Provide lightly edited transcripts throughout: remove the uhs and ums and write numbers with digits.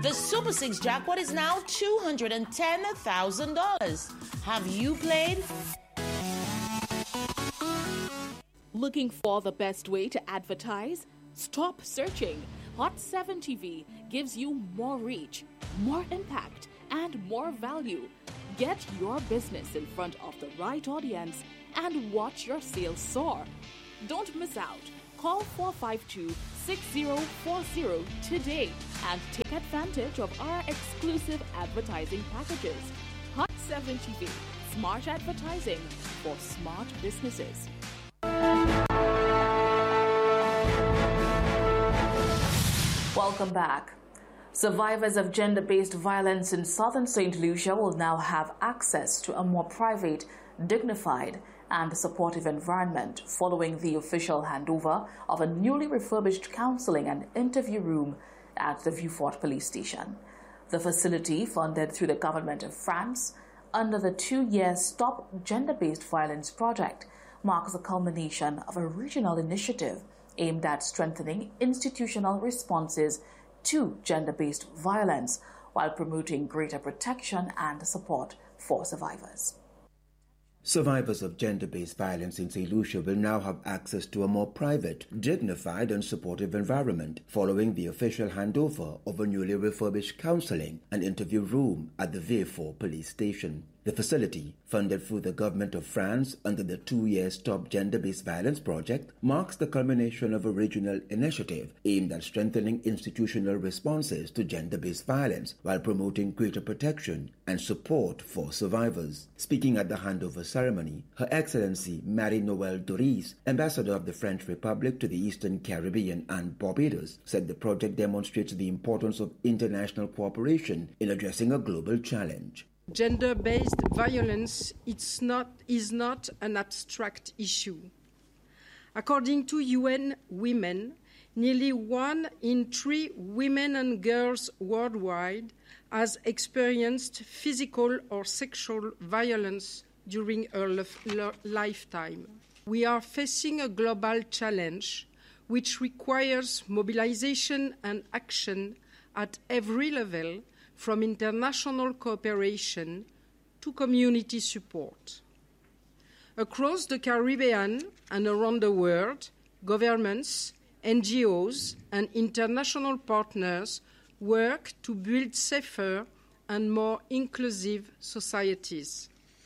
The Super 6 jackpot is now $210,000. Have you played? Looking for the best way to advertise? Stop searching. Hot 7 TV gives you more reach, more impact, and more value. Get your business in front of the right audience and watch your sales soar. Don't miss out. Call 452-6040 today and take advantage of our exclusive advertising packages. Hot 7 TV, smart advertising for smart businesses. Welcome back. Survivors of gender-based violence in southern St. Lucia will now have access to a more private, dignified, and supportive environment following the official handover of a newly refurbished counseling and interview room at the Vieux Fort police station. The facility, funded through the government of France under the 2-year Stop Gender-Based Violence project, marks the culmination of a regional initiative aimed at strengthening institutional responses to gender-based violence while promoting greater protection and support for survivors. Survivors of gender-based violence in St. Lucia will now have access to a more private, dignified and supportive environment following the official handover of a newly refurbished counseling and interview room at the Vieux Fort police station. The facility, funded through the government of France under the 2-year Stop Gender-Based Violence project, marks the culmination of a regional initiative aimed at strengthening institutional responses to gender-based violence while promoting greater protection and support for survivors. Speaking at the handover ceremony, Her Excellency Marie-Noëlle Doris, Ambassador of the French Republic to the Eastern Caribbean and Barbados, said the project demonstrates the importance of international cooperation in addressing a global challenge. Gender-based violence is not an abstract issue. According to UN Women, nearly 1 in 3 women and girls worldwide has experienced physical or sexual violence during her lifetime. We are facing a global challenge which requires mobilization and action at every level, from international cooperation to community support. Across the Caribbean and around the world, governments, NGOs, and international partners work to build safer and more inclusive societies.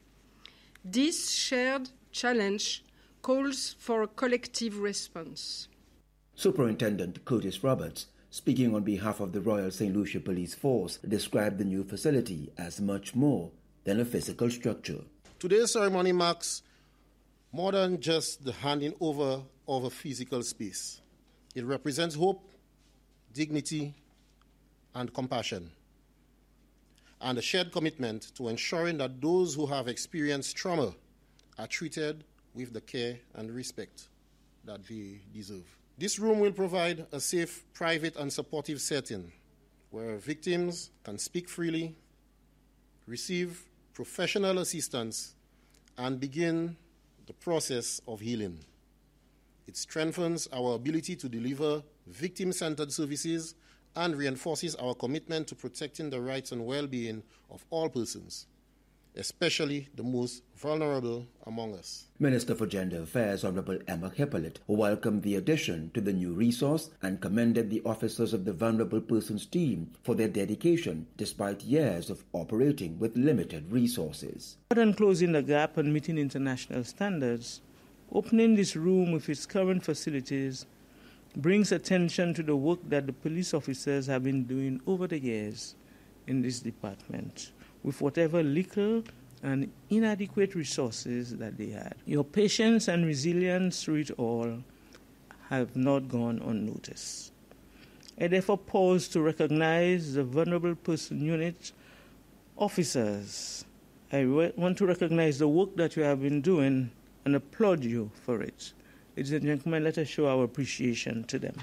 This shared challenge calls for a collective response. Superintendent Curtis Roberts, speaking on behalf of the Royal St. Lucia Police Force, described the new facility as much more than a physical structure. Today's ceremony marks more than just the handing over of a physical space. It represents hope, dignity, and compassion, and a shared commitment to ensuring that those who have experienced trauma are treated with the care and respect that they deserve. This room will provide a safe, private, and supportive setting where victims can speak freely, receive professional assistance, and begin the process of healing. It strengthens our ability to deliver victim-centered services and reinforces our commitment to protecting the rights and well-being of all persons, especially the most vulnerable among us. Minister for Gender Affairs, Honorable Emma Hippolyte, welcomed the addition to the new resource and commended the officers of the Vulnerable Persons Team for their dedication despite years of operating with limited resources. Rather than closing the gap and meeting international standards, opening this room with its current facilities brings attention to the work that the police officers have been doing over the years in this department, with whatever little and inadequate resources that they had. Your patience and resilience through it all have not gone unnoticed. I therefore pause to recognize the Vulnerable Person Unit officers. I want to recognize the work that you have been doing and applaud you for it. Ladies and gentlemen, let us show our appreciation to them.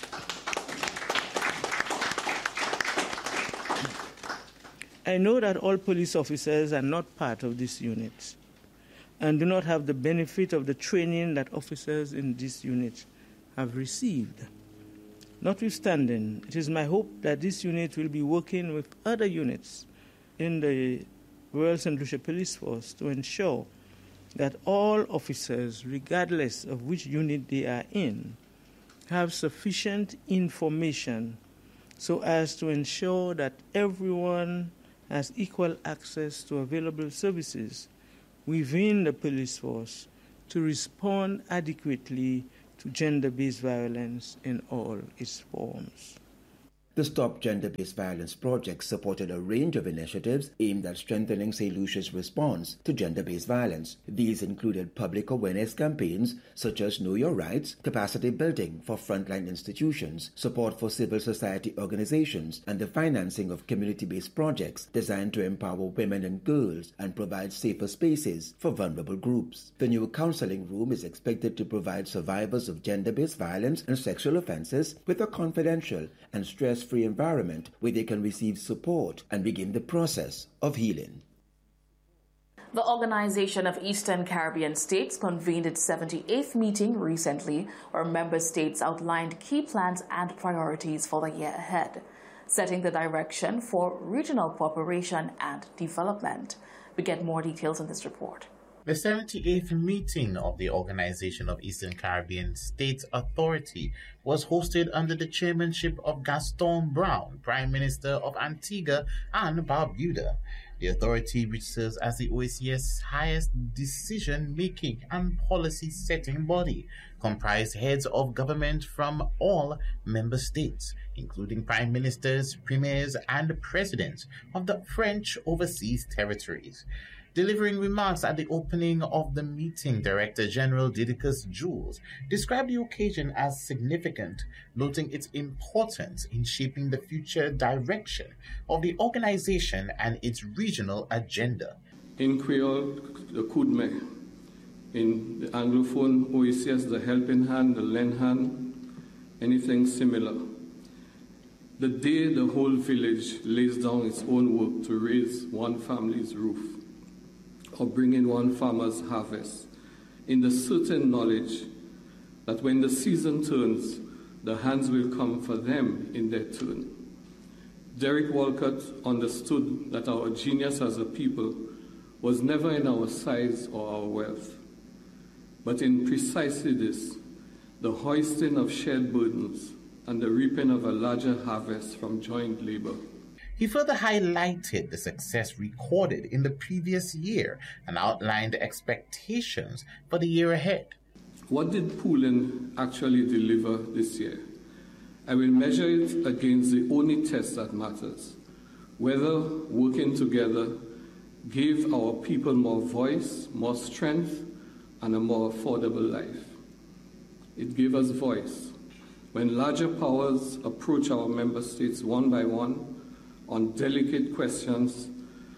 I know that all police officers are not part of this unit and do not have the benefit of the training that officers in this unit have received. Notwithstanding, it is my hope that this unit will be working with other units in the Royal St. Lucia Police Force to ensure that all officers, regardless of which unit they are in, have sufficient information so as to ensure that everyone has equal access to available services within the police force to respond adequately to gender-based violence in all its forms. The Stop Gender-Based Violence project supported a range of initiatives aimed at strengthening St. Lucia's response to gender-based violence. These included public awareness campaigns such as Know Your Rights, capacity building for frontline institutions, support for civil society organizations, and the financing of community-based projects designed to empower women and girls and provide safer spaces for vulnerable groups. The new counseling room is expected to provide survivors of gender-based violence and sexual offenses with a confidential and stress-free environment where they can receive support and begin the process of healing. The Organization of Eastern Caribbean States convened its 78th meeting recently, where member states outlined key plans and priorities for the year ahead, setting the direction for regional cooperation and development. We get more details in this report. The 78th meeting of the Organization of Eastern Caribbean States Authority was hosted under the chairmanship of Gaston Brown, Prime Minister of Antigua and Barbuda. The authority, which serves as the OAC's highest decision-making and policy-setting body, comprised heads of government from all member states, including prime ministers, premiers, and presidents of the French overseas territories. Delivering remarks at the opening of the meeting, Director General Didicus Jules described the occasion as significant, noting its importance in shaping the future direction of the organization and its regional agenda. In Creole, the Kudme. In the Anglophone OECS, the helping hand, the lend hand, anything similar. The day the whole village lays down its own work to raise one family's roof, or bring in one farmer's harvest, in the certain knowledge that when the season turns, the hands will come for them in their turn. Derek Walcott understood that our genius as a people was never in our size or our wealth, but in precisely this, the hoisting of shared burdens and the reaping of a larger harvest from joint labor. He further highlighted the success recorded in the previous year and outlined expectations for the year ahead. What did pooling actually deliver this year? I will measure it against the only test that matters, whether working together gave our people more voice, more strength, and a more affordable life. It gave us voice. When larger powers approach our member states one by one, on delicate questions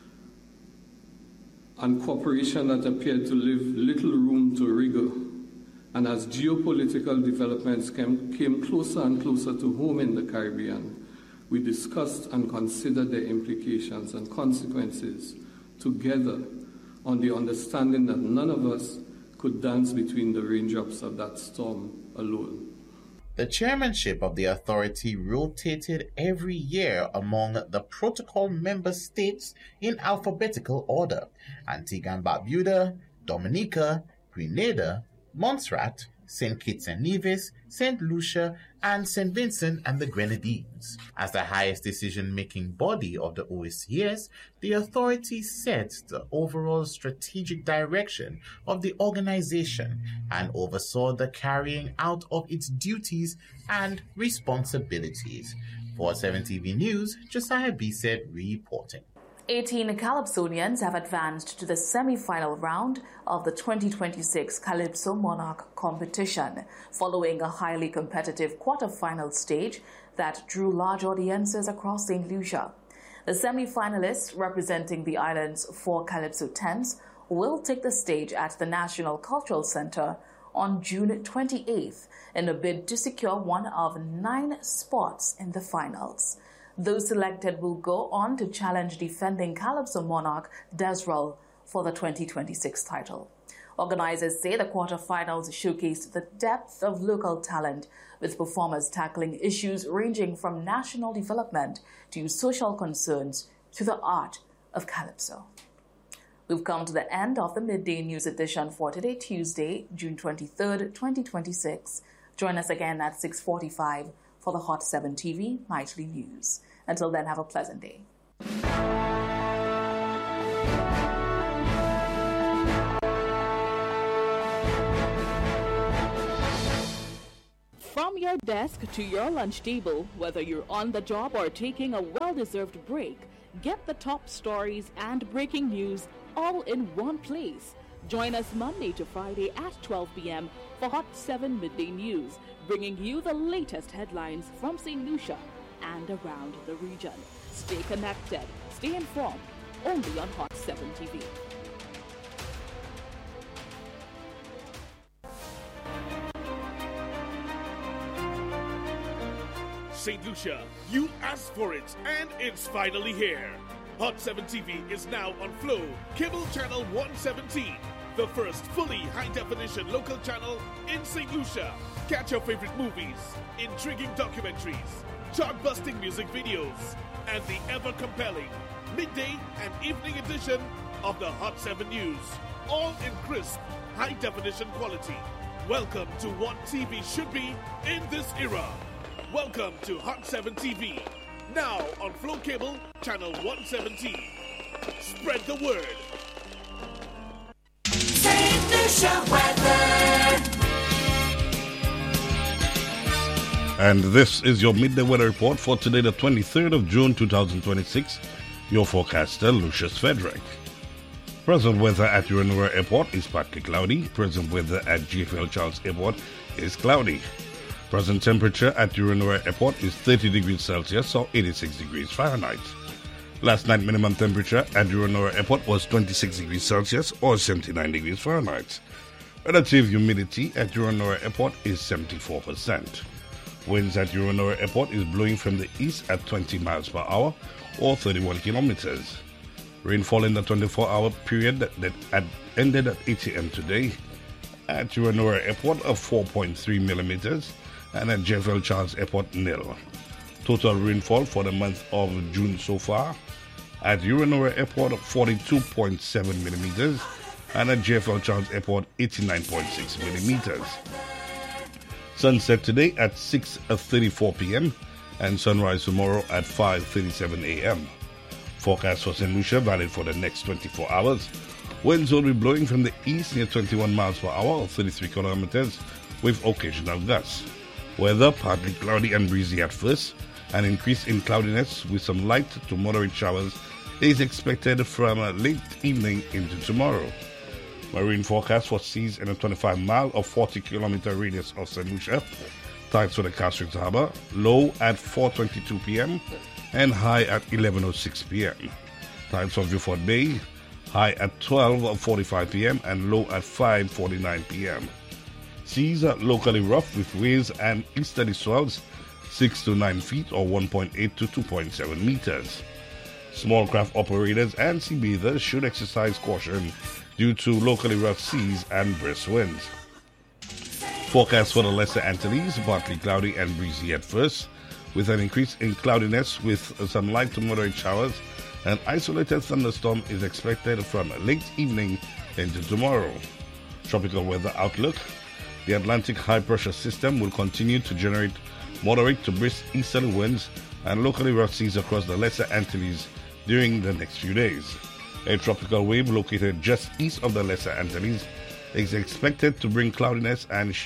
and cooperation that appeared to leave little room to rigor. And as geopolitical developments came closer and closer to home in the Caribbean, we discussed and considered their implications and consequences together on the understanding that none of us could dance between the raindrops of that storm alone. The chairmanship of the authority rotated every year among the protocol member states in alphabetical order: Antigua and Barbuda, Dominica, Grenada, Montserrat, St. Kitts and Nevis, St. Lucia, and St. Vincent and the Grenadines. As the highest decision-making body of the OACS, the authority sets the overall strategic direction of the organization and oversaw the carrying out of its duties and responsibilities. For 7TV News, Josiah Bisset reporting. 18 Calypsonians have advanced to the semi-final round of the 2026 Calypso Monarch competition, following a highly competitive quarter-final stage that drew large audiences across St. Lucia. The semi-finalists, representing the island's 4 Calypso tents, will take the stage at the National Cultural Center on June 28th in a bid to secure one of 9 spots in the finals. Those selected will go on to challenge defending Calypso monarch Desrel for the 2026 title. Organizers say the quarterfinals showcased the depth of local talent, with performers tackling issues ranging from national development to social concerns to the art of calypso. We've come to the end of the Midday News edition for today, Tuesday, June 23rd, 2026. Join us again at 6:45 for the Hot 7 TV Nightly News. Until then, have a pleasant day. From your desk to your lunch table, whether you're on the job or taking a well-deserved break, get the top stories and breaking news all in one place. Join us Monday to Friday at 12 p.m. for Hot 7 Midday News, bringing you the latest headlines from St. Lucia and around the region. Stay connected, stay informed, only on Hot 7 TV. St. Lucia, you asked for it, and it's finally here. Hot 7 TV is now on Flow Cable Channel 117, the first fully high-definition local channel in St. Lucia. Catch your favorite movies, intriguing documentaries, chart-busting music videos, and the ever-compelling midday and evening edition of the Hot 7 News, all in crisp, high-definition quality. Welcome to what TV should be in this era. Welcome to Hot 7 TV, now on Flow Cable Channel 117. Spread the word. St. Lucia weather. And this is your midday weather report for today, the 23rd of June 2026. Your forecaster, Lucius Frederick. Present weather at Urunura Airport is partly cloudy. Present weather at GFL Charles Airport is cloudy. Present temperature at Urunura Airport is 30 degrees Celsius or 86 degrees Fahrenheit. Last night minimum temperature at Urunura Airport was 26 degrees Celsius or 79 degrees Fahrenheit. Relative humidity at Urunura Airport is 74%. Winds at Urunura Airport is blowing from the east at 20 miles per hour or 31 kilometers. Rainfall in the 24-hour period that ended at 8 a.m. today at Urunura Airport of 4.3 millimeters and at JFL Charles Airport nil. Total rainfall for the month of June so far at Urunura Airport of 42.7 millimeters and at JFL Charles Airport 89.6 millimeters. Sunset today at 6:34 p.m. and sunrise tomorrow at 5:37 a.m. Forecast for St. Lucia valid for the next 24 hours. Winds will be blowing from the east near 21 miles per hour or 33 kilometers with occasional gusts. Weather partly cloudy and breezy at first. An increase in cloudiness with some light to moderate showers is expected from late evening into tomorrow. Marine forecast for seas in a 25-mile or 40-kilometer radius of St. Lucia. Tides for the Castries Harbor, low at 4:22 p.m. and high at 11:06 p.m. Tides for Vieux Bay, high at 12:45 p.m. and low at 5:49 p.m. Seas are locally rough with waves and easterly swells 6 to 9 feet or 1.8 to 2.7 meters. Small craft operators and sea bathers should exercise caution due to locally rough seas and brisk winds. Forecast for the Lesser Antilles, partly cloudy and breezy at first, with an increase in cloudiness with some light to moderate showers. An isolated thunderstorm is expected from late evening into tomorrow. Tropical weather outlook. The Atlantic high pressure system will continue to generate moderate to brisk easterly winds and locally rough seas across the Lesser Antilles during the next few days. A tropical wave located just east of the Lesser Antilles is expected to bring cloudiness,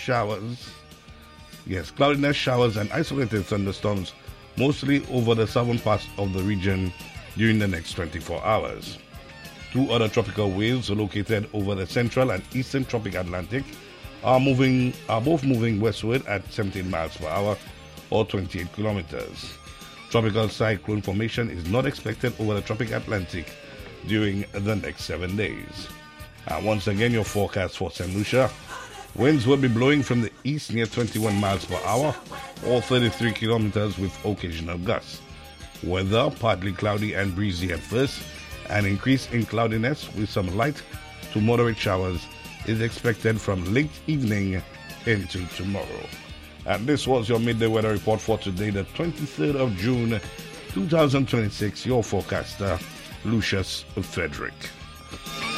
showers and isolated thunderstorms mostly over the southern parts of the region during the next 24 hours. Two other tropical waves located over the central and eastern tropic Atlantic are both moving westward at 17 miles per hour or 28 kilometers. Tropical cyclone formation is not expected over the tropic Atlantic during the next 7 days. Once again, your forecast for St. Lucia. Winds will be blowing from the east near 21 miles per hour or 33 kilometers with occasional gusts. Weather partly cloudy and breezy at first, an increase in cloudiness with some light to moderate showers is expected from late evening into tomorrow. And this was your midday weather report for today, the 23rd of June, 2026. Your forecaster, Lucius Frederick.